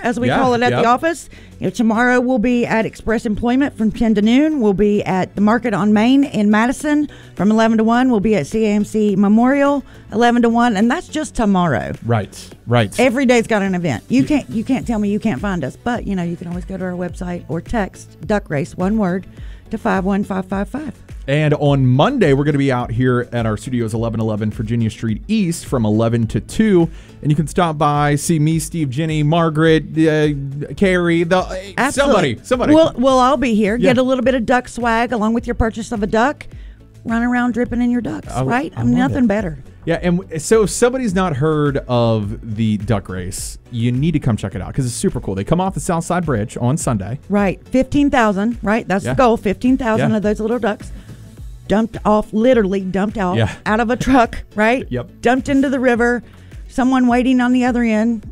as we call it at the office. Tomorrow we'll be at Express Employment from 10 to noon. We'll be at the Market on Main in Madison from 11 to 1. We'll be at CAMC Memorial 11 to 1, and that's just tomorrow. Right. Every day's got an event. You can't tell me you can't find us, but you can always go to our website or text Duck Race, one word, to 51555. And on Monday, we're going to be out here at our studios, 1111 Virginia Street East from 11 to 2. And you can stop by, see me, Steve, Jenny, Margaret, Carrie, somebody. We'll all be here. Yeah. Get a little bit of duck swag along with your purchase of a duck. Run around dripping in your ducks, right? Nothing better. Yeah, and so if somebody's not heard of the duck race, you need to come check it out because it's super cool. They come off the South Side Bridge on Sunday. Right, 15,000, right? That's the goal, 15,000 of those little ducks. Literally dumped out out of a truck, right? Yep. Dumped into the river. Someone waiting on the other end.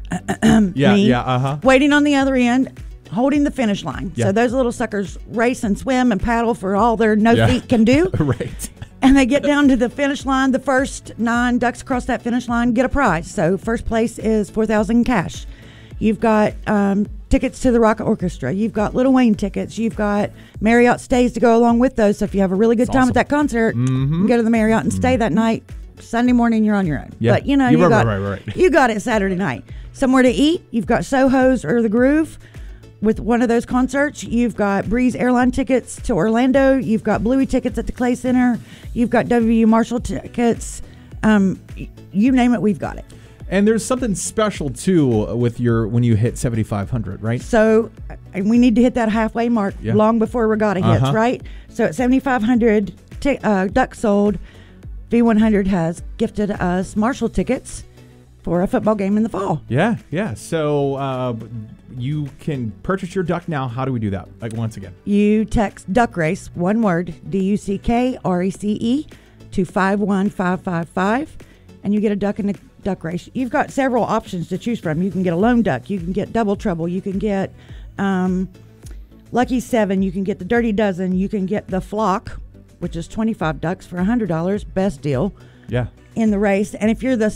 Waiting on the other end, holding the finish line. Yeah. So those little suckers race and swim and paddle for all their feet can do. Right. And they get down to the finish line. The first 9 ducks across that finish line get a prize. So first place is $4,000 cash. You've got tickets to the Rock Orchestra. You've got Lil Wayne tickets. You've got Marriott stays to go along with those. So if you have a really good time at that concert, you can go to the Marriott and stay that night. Sunday morning, you're on your own. Yeah. But you got it Saturday night. Somewhere to eat. You've got Soho's or the Groove with one of those concerts. You've got Breeze Airline tickets to Orlando. You've got Bluey tickets at the Clay Center. You've got W. Marshall tickets. You name it, we've got it. And there's something special too with when you hit 7,500, right? So we need to hit that halfway mark long before regatta hits, right? So at 7,500 ducks sold, V100 has gifted us Marshall tickets for a football game in the fall. Yeah. So you can purchase your duck now. How do we do that? Like once again, you text Duck Race, one word, DUCKRACE to 51555, and you get a duck in the duck race. You've got several options to choose from. You can get a lone duck. You can get double trouble. You can get Lucky 7. You can get the Dirty Dozen. You can get the Flock, which is 25 ducks for $100. Best deal. Yeah. In the race. And if you're the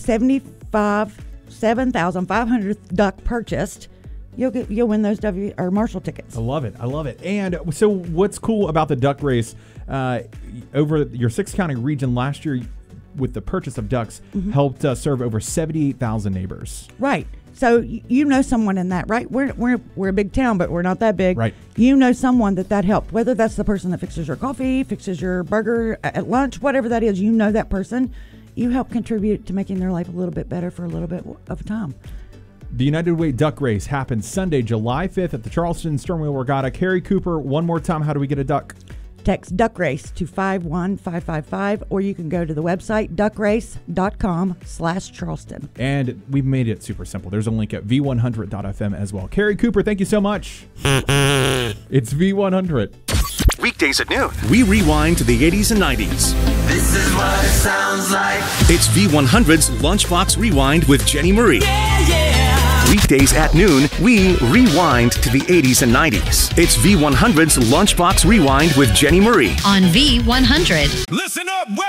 7,500th duck purchased, you'll win those Marshall tickets. I love it. And so what's cool about the duck race, over your 6-county region last year with the purchase of ducks helped serve over 78,000 neighbors. Right. So you know someone in that, right? We're a big town, but we're not that big. Right. You know someone that helped, whether that's the person that fixes your coffee, fixes your burger at lunch, whatever that is, you know that person. You help contribute to making their life a little bit better for a little bit of time. The United Way Duck Race happens Sunday, July 5th at the Charleston Sternwheel Regatta. Carrie Cooper, one more time, how do we get a duck? Text Duck Race to 51555, or you can go to the website duckrace.com/Charleston. And we've made it super simple. There's a link at v100.fm as well. Carrie Cooper, thank you so much. It's V100. Weekdays at noon, we rewind to the 80s and 90s. This is what it sounds like. It's V100's Lunchbox Rewind with Jenny Marie. Yeah. Weekdays at noon, we rewind to the 80s and 90s. It's V100's Lunchbox Rewind with Jenny Marie. On V100. Listen up.